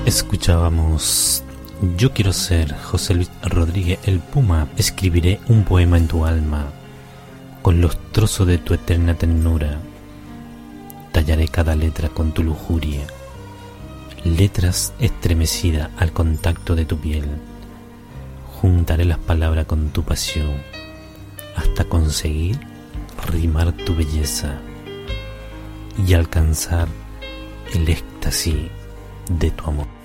Escuchábamos Yo quiero ser José Luis Rodríguez el Puma. Escribiré un poema en tu alma, con los trozos de tu eterna ternura. Tallaré cada letra con tu lujuria, letras estremecidas al contacto de tu piel. Juntaré las palabras con tu pasión, hasta conseguir rimar tu belleza y alcanzar el éxtasis de tu amor.